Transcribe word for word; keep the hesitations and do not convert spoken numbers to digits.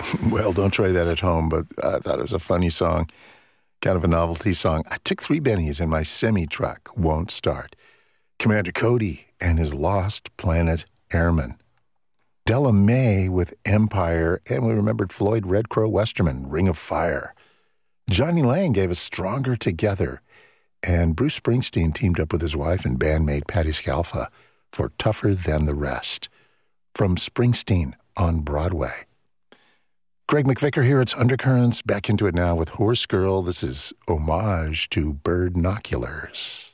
Well, don't try that at home, but I thought it was a funny song, kind of a novelty song. I took three bennies and my semi-truck won't start. Commander Cody and his Lost Planet Airmen. Della Mae with Empire, and we remembered Floyd Red Crow Westerman, Ring of Fire. Johnny Lang gave us Stronger Together, and Bruce Springsteen teamed up with his wife and bandmate Patti Scialfa for Tougher Than the Rest. From Springsteen on Broadway. Greg McVicker here. It's Undercurrents. Back into it now with Horse Girl. This is Homage to Birdnoculars.